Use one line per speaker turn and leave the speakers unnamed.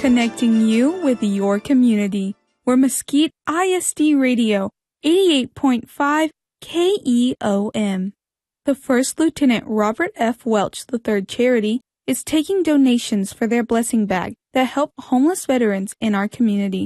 connecting you with your community. We're Mesquite ISD Radio, 88.5 KEOM. The First Lieutenant Robert F. Welch III Charity is taking donations for their blessing bag that help homeless veterans in our community.